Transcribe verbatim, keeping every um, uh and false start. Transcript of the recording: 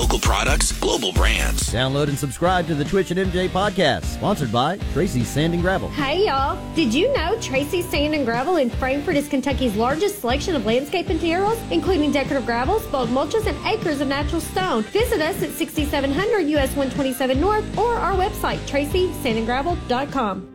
Local products, global brands. Download and subscribe to the Twitch and M J podcast, sponsored by Tracy's Sand and Gravel. Hey, y'all. Did you know Tracy's Sand and Gravel in Frankfort is Kentucky's largest selection of landscape materials, including decorative gravels, bulk mulches, and acres of natural stone? Visit us at sixty-seven hundred U S one twenty-seven North or our website, tracy sand and gravel dot com.